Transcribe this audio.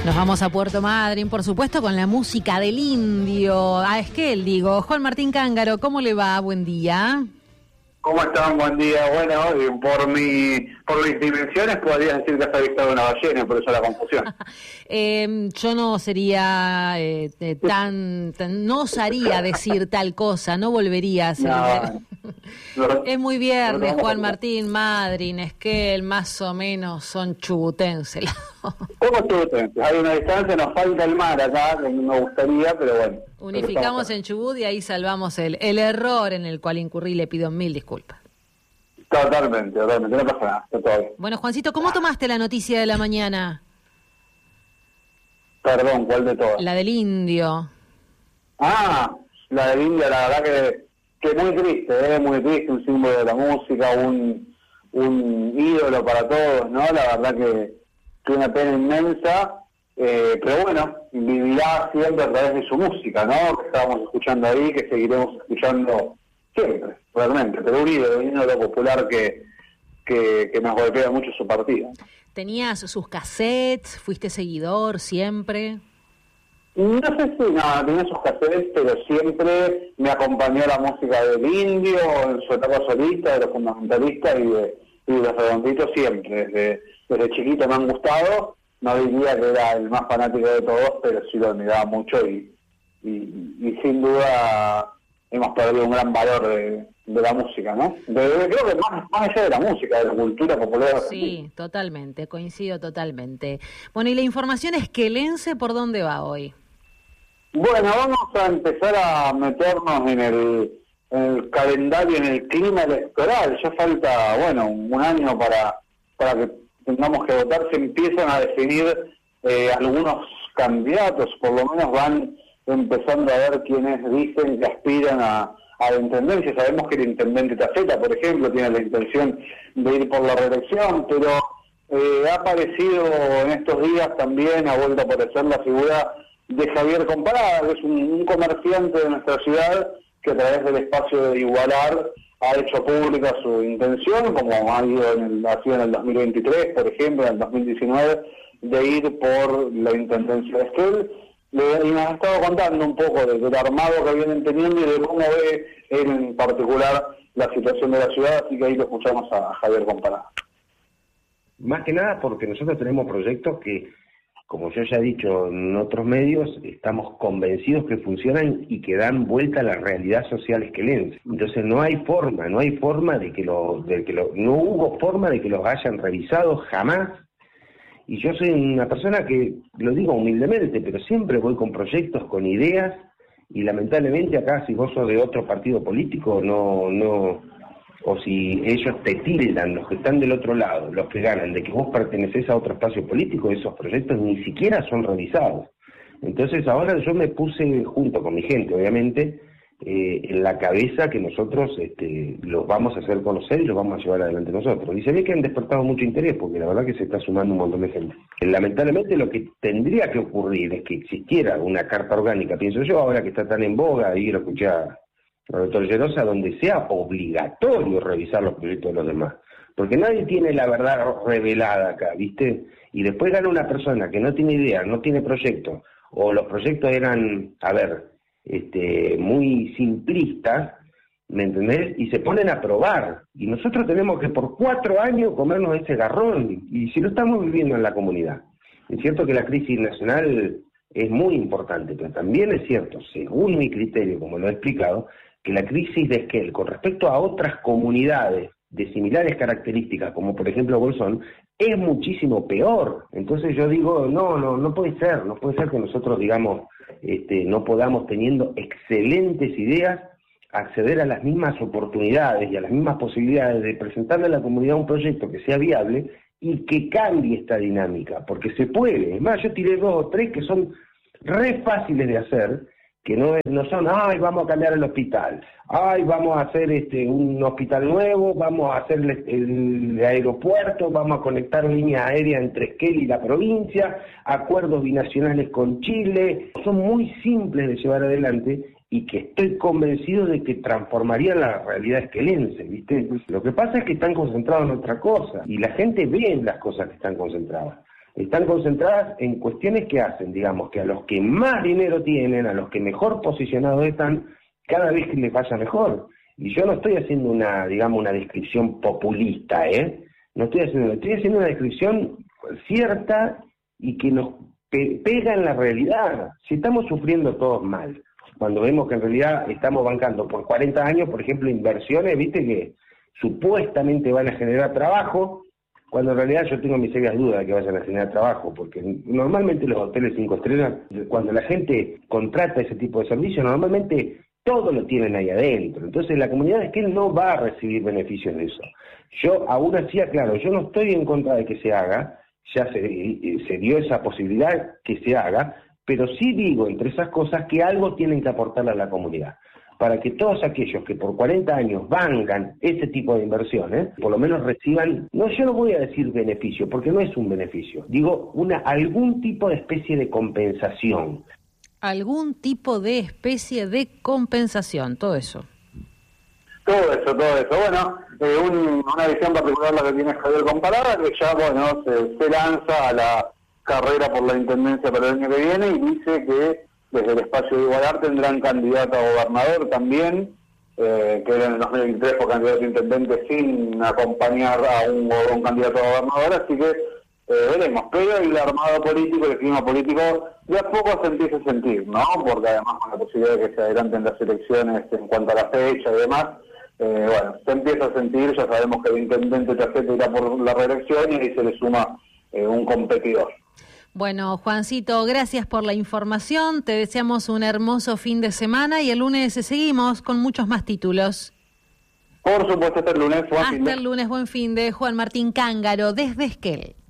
Nos vamos a Puerto Madryn, por supuesto, con la música del indio. A Esquel, digo. Juan Martín Cángaro, ¿cómo le va? Buen día. ¿Cómo están? Buen día. Bueno, por mis dimensiones podrías decir que has avistado una ballena, por eso la confusión. Yo no sería no osaría decir tal cosa, no volvería a hacer. No, es muy viernes, no, Juan Martín, Madryn, Esquel, más o menos son chubutenses. ¿Cómo chubutenses? Hay una distancia, nos falta el mar acá, que me gustaría, pero bueno. Unificamos en Chubut y ahí salvamos el error en el cual incurrí, le pido 1000 disculpas. Totalmente, no pasa nada, está todo bien. Bueno, Juancito, ¿cómo tomaste la noticia de la mañana? Perdón, ¿cuál de todas? La del indio. Ah, la del indio, la verdad que muy triste, un símbolo de la música, un ídolo para todos, ¿no? La verdad que una pena inmensa, pero bueno, vivirá siempre a través de su música, ¿no? Que estábamos escuchando ahí, que seguiremos escuchando siempre, realmente, pero un ídolo popular que nos golpea mucho su partida. ¿Tenías sus cassettes? ¿Fuiste seguidor siempre? No sé si tenía sus cassettes, pero siempre me acompañó la música del indio, en su etapa solista, de los fundamentalistas y de los redonditos siempre. Desde chiquito me han gustado, no diría que era el más fanático de todos, pero sí lo admiraba mucho y sin duda hemos perdido un gran valor de la música, ¿no? Creo que más allá de la música, de la cultura popular. Sí, totalmente, coincido totalmente. Bueno, ¿y la información esquelense por dónde va hoy? Bueno, vamos a empezar a meternos en el calendario, en el clima electoral. Ya falta, un año para que tengamos que votar. Se empiezan a definir algunos candidatos, por lo menos van empezando a ver quiénes dicen que aspiran a la intendencia. Sabemos que el intendente Tafeta, por ejemplo, tiene la intención de ir por la reelección, pero ha aparecido en estos días también, ha vuelto a aparecer la figura de Javier Comparada, que es un comerciante de nuestra ciudad que a través del espacio de Igualar ha hecho pública su intención, como ha sido en el 2023, por ejemplo, en el 2019, de ir por la intendencia de Esquel. Y nos ha estado contando un poco del armado que vienen teniendo y de cómo ve él en particular la situación de la ciudad, así que ahí lo escuchamos a Javier Comparada. Más que nada porque nosotros tenemos proyectos que, como yo ya he dicho en otros medios, estamos convencidos que funcionan y que dan vuelta a la realidad social esquelense. Entonces no hubo forma de que los hayan revisado jamás. Y yo soy una persona que, lo digo humildemente, pero siempre voy con proyectos, con ideas, y lamentablemente acá, si vos sos de otro partido político, o si ellos te tildan, los que están del otro lado, los que ganan, de que vos pertenecés a otro espacio político, esos proyectos ni siquiera son revisados. Entonces ahora yo me puse, junto con mi gente, obviamente, en la cabeza que nosotros los vamos a hacer conocer y los vamos a llevar adelante nosotros. Y se ve que han despertado mucho interés, porque la verdad que se está sumando un montón de gente. Lamentablemente lo que tendría que ocurrir es que existiera una carta orgánica, pienso yo, ahora que está tan en boga, y lo escuché al doctor Llerosa, donde sea obligatorio revisar los proyectos de los demás. Porque nadie tiene la verdad revelada acá, ¿viste? Y después gana una persona que no tiene idea, no tiene proyecto, o los proyectos eran, muy simplistas, ¿me entendés? Y se ponen a probar. Y nosotros tenemos que por 4 años comernos ese garrón, y si lo estamos viviendo en la comunidad. Es cierto que la crisis nacional es muy importante, pero también es cierto, según mi criterio, como lo he explicado, que la crisis de Esquel con respecto a otras comunidades de similares características, como por ejemplo Bolsón, es muchísimo peor. Entonces yo digo, no puede ser que nosotros, digamos, no podamos, teniendo excelentes ideas, acceder a las mismas oportunidades y a las mismas posibilidades de presentarle a la comunidad un proyecto que sea viable y que cambie esta dinámica, porque se puede. Es más, yo tiré 2 o 3 que son re fáciles de hacer, que no son, vamos a cambiar el hospital, vamos a hacer un hospital nuevo, vamos a hacer el aeropuerto, vamos a conectar líneas aéreas entre Esquel y la provincia, acuerdos binacionales con Chile. Son muy simples de llevar adelante y que estoy convencido de que transformarían la realidad esquelense, ¿viste? Lo que pasa es que están concentrados en otra cosa, y la gente ve las cosas que están concentradas. están concentradas en cuestiones que hacen, digamos, que a los que más dinero tienen, a los que mejor posicionados están, cada vez que les vaya mejor. Y yo no estoy haciendo una descripción populista, no estoy haciendo una descripción cierta y que nos pega en la realidad. Si estamos sufriendo todos mal, cuando vemos que en realidad estamos bancando por 40 años, por ejemplo, inversiones, viste, que supuestamente van a generar trabajo, cuando en realidad yo tengo mis serias dudas de que vayan a generar trabajo, porque normalmente los hoteles 5 estrellas, cuando la gente contrata ese tipo de servicios, normalmente todo lo tienen ahí adentro. Entonces la comunidad de Esquel no va a recibir beneficios de eso. Yo aún así aclaro, yo no estoy en contra de que se haga, ya se dio esa posibilidad que se haga, pero sí digo entre esas cosas que algo tienen que aportarle a la comunidad, para que todos aquellos que por 40 años bancan ese tipo de inversiones, por lo menos reciban, yo no voy a decir beneficio, porque no es un beneficio, digo algún tipo de especie de compensación. Algún tipo de especie de compensación, todo eso. Todo eso. Bueno, una visión particular la que tiene Javier Comparada, que ya, bueno, se lanza a la carrera por la intendencia para el año que viene y dice que desde el espacio de Igualar tendrán candidato a gobernador también, que era en el 2023 por candidato a intendente sin acompañar a un candidato a gobernador, así que veremos. Pero el armado político, el clima político, de a poco se empieza a sentir, ¿no? Porque además con la posibilidad de que se adelanten las elecciones en cuanto a la fecha y demás, bueno, se empieza a sentir, ya sabemos que el intendente Chafete irá por la reelección y ahí se le suma un competidor. Bueno, Juancito, gracias por la información, te deseamos un hermoso fin de semana y el lunes seguimos con muchos más títulos. Por supuesto, hasta el lunes. Hasta el lunes, buen fin de Juan Martín Cángaro, desde Esquel.